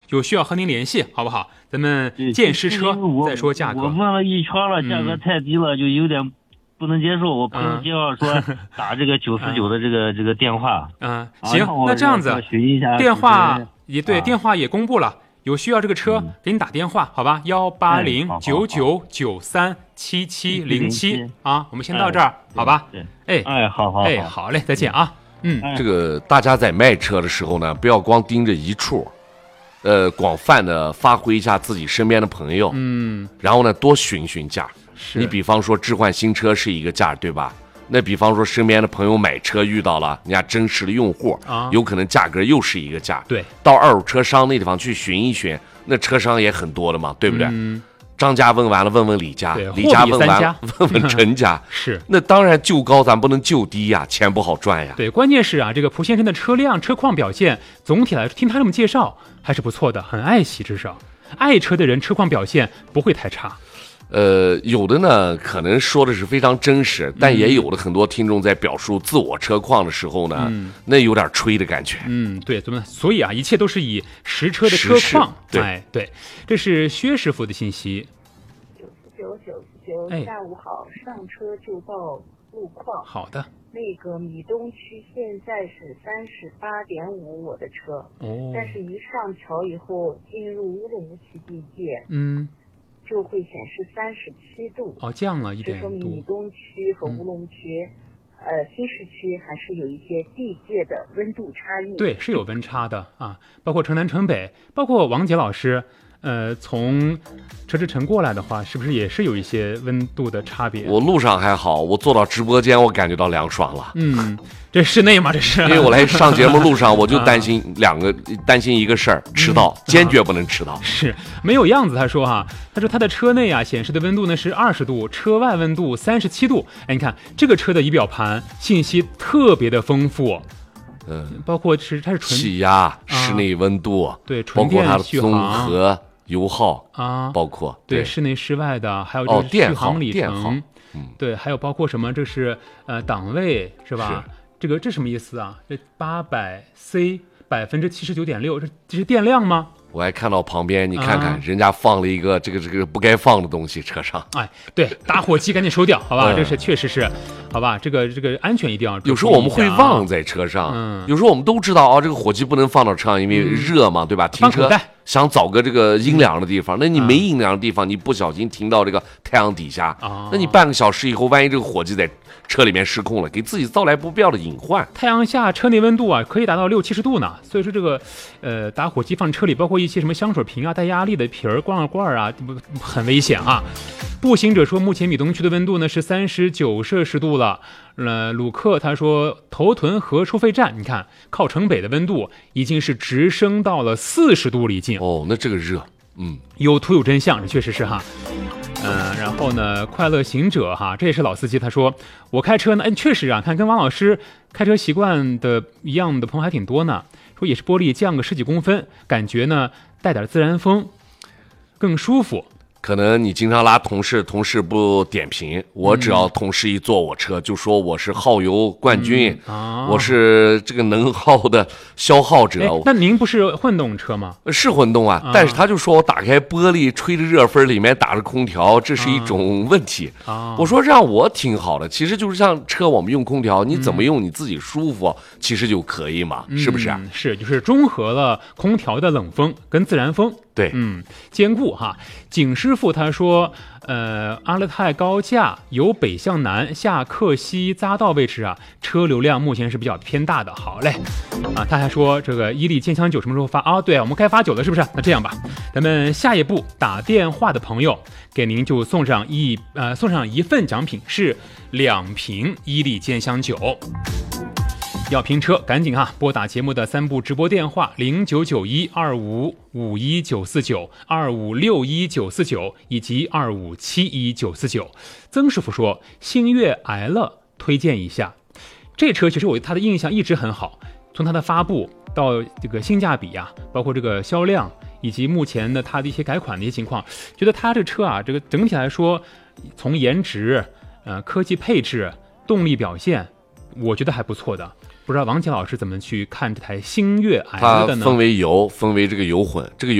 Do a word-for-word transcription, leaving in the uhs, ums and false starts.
有需要和您联系，好不好？咱们见实车再说价格。 我问了一圈了，价格太低了，嗯、就有点不能接受。我朋友介绍说打这个九四九的这个、嗯、这个电话。 嗯，行，那这样子，电话也对、啊，电话也公布了。有需要这个车、嗯、给你打电话，好吧？幺八零九九九三七七零七啊，我们先到这儿、哎，好吧？ 哎哎，好好哎，好嘞，再见啊。嗯， 这个大家在卖车的时候呢，不要光盯着一处，呃，广泛的发挥一下自己身边的朋友， 嗯， 然后呢，多询询价。你比方说置换新车是一个价，对吧？那比方说身边的朋友买车遇到了人家真实的用户、啊、有可能价格又是一个价。 对， 到二手车商那地方去询一询，那车商也很多的嘛，对不对？ 嗯， 张家问完了，问问李家，李家问完了，问问陈家， 是。 那当然就高咱不能就低呀，钱不好赚呀。 对，关键是啊，这个蒲先生的车辆车况表现，总体来说听他这么介绍还是不错的，很爱惜，至少爱车的人车况表现不会太差。 呃，有的呢，可能说的是非常真实，但也有的很多听众在表述自我车况的时候呢，嗯、那有点吹的感觉。 嗯，对，怎么？所以啊，一切都是以实车的车况。 对， 哎，对，这是薛师傅的信息。 九四九九四九，下午好，上车就报路况。 好的。 那个米东区现在是三十八点五，我的车。 哦。 但是一上桥以后，进入乌鲁木齐地界。 嗯。 就会显示三十七度哦，降了一点度。这说明米东区和乌鲁木齐、嗯、呃新市区还是有一些地界的温度差异。 对，是有温差的啊，包括城南城北，包括王杰老师，呃，从车之城过来的话，是不是也是有一些温度的差别？ 我路上还好，我坐到直播间，我感觉到凉爽了。 嗯，这室内吗？这是？ 因为我来上节目路上，我就担心两个，担心一个事儿，迟到，坚决不能迟到。 是没有样子，他说哈，他说他的车内啊显示的温度呢是二十度，车外温度三十七度。哎，你看这个车的仪表盘信息特别的丰富。 嗯， 包括是它是纯气压、室内温度， 啊、对， 包括它的综合油耗啊， 包括对, 对室内室外的，还有就是续航里程， 哦嗯，对，还有包括什么？这是呃档位是吧？ 是这个这什么意思啊？这八百 C 百分之七十九点六，这这是电量吗？ 我还看到旁边，你看看、啊、人家放了一个这个这个不该放的东西，车上。 哎，对，打火机赶紧收掉，好吧？嗯、这是确实是，好吧？这个这个安全一定要。 有时候我们会忘在车上， 嗯， 有时候我们都知道啊、哦，这个火机不能放到车上，因为热嘛，嗯、对吧？停车想找个这个阴凉的地方，那你没阴凉的地方，你不小心停到这个太阳底下， 啊、 那你半个小时以后，万一这个火机在车里面失控了，给自己造来不必要的隐患。 太阳下车内温度啊，可以达到六七十度呢。所以说这个，呃，打火机放车里，包括一些什么香水瓶啊、带压力的瓶儿、罐罐啊，很危险啊。步行者说，目前米东区的温度呢是三十九摄氏度了。呃，鲁克他说，头屯河收费站，你看靠城北的温度已经是直升到了四十度里近。 哦，那这个热，嗯， 有图有真相，这确实是哈。嗯、呃，然后呢，快乐行者哈，这也是老司机。他说，我开车呢，哎，确实啊，看跟王老师开车习惯的一样的朋友还挺多呢。说也是玻璃降个十几公分，感觉呢带点自然风，更舒服。 可能你经常拉同事，同事不点评，我只要同事一坐我车，嗯、就说我是耗油冠军， 嗯啊、 我是这个能耗的消耗者。 那您不是混动车吗？ 是混动啊，啊但是他就说我打开玻璃，吹着热风，里面打着空调，这是一种问题。 啊、 我说让我挺好的，其实就是像车我们用空调，你怎么用你自己舒服，嗯、其实就可以嘛， 嗯、 是不是啊？ 是，就是中和了空调的冷风跟自然风。 对， 嗯，兼顾哈。景师傅他说，呃，阿勒泰高架由北向南下克西匝道位置啊，车流量目前是比较偏大的。好嘞，啊，他还说这个伊利健香酒什么时候发啊？对啊，我们该发酒了，是不是？那这样吧，咱们下一步打电话的朋友，给您就送上一呃送上一份奖品，是两瓶伊利健香酒。要评车，赶紧啊！拨打节目的三部直播电话零九九一二五五一九四九、二五六一九四九以及二五七一九四九。曾师傅说，星越 L 推荐一下，这车其实我对它的印象一直很好，从它的发布到这个性价比啊，包括这个销量以及目前的它的一些改款的一些情况，觉得它这车啊，这个整体来说，从颜值、呃科技配置、动力表现，我觉得还不错的。不知道王杰老师怎么去看这台星越 L 的呢？ 它分为油，分为这个油混，这个